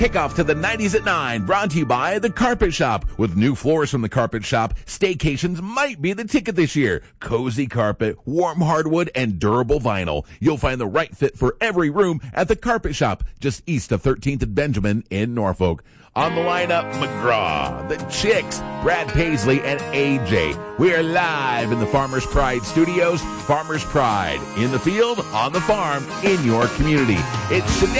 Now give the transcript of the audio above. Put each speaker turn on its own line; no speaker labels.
Kickoff to the 90s at 9, brought to you by The Carpet Shop. With new floors from The Carpet Shop, staycations might be the ticket this year. Cozy carpet, warm hardwood, and durable vinyl. You'll find the right fit for every room at The Carpet Shop, just east of 13th and Benjamin in Norfolk. On the lineup, McGraw, the Chicks, Brad Paisley, and AJ. We are live in the Farmers Pride Studios. Farmers Pride, in the field, on the farm, in your community. It's Shenanigans